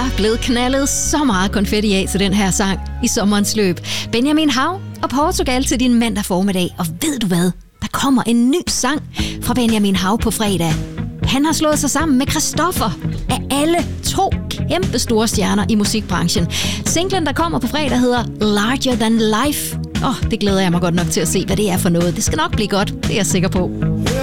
er blevet knaldet så meget konfetti af til den her sang i sommerens løb. Benjamin Hav og Portugal til din mandag formiddag. Og ved du hvad? Der kommer en ny sang fra Benjamin Hav på fredag. Han har slået sig sammen med Christoffer af alle 2 kæmpe store stjerner i musikbranchen. Singlen, der kommer på fredag, hedder Larger Than Life. Det glæder jeg mig godt nok til at se, hvad det er for noget. Det skal nok blive godt, det er jeg sikker på.